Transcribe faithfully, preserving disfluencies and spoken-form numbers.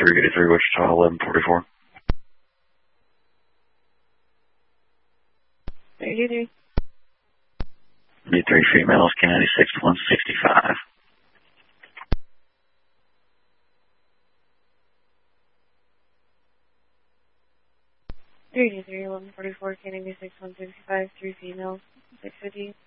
three eighty-three, Wichita, eleven forty-four. thirty-three. B three females, K ninety-six, one sixty-five. thirty-three, eleven forty-four, K ninety-six, one sixty-five, three females, six fifty.